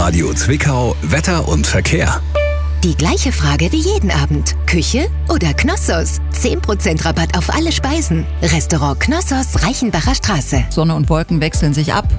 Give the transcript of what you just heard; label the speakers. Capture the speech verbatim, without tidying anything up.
Speaker 1: Radio Zwickau Wetter und Verkehr.
Speaker 2: Die gleiche Frage wie jeden Abend. Küche oder Knossos? zehn Prozent Rabatt auf alle Speisen. Restaurant Knossos, Reichenbacher Straße.
Speaker 3: Sonne und Wolken wechseln sich ab.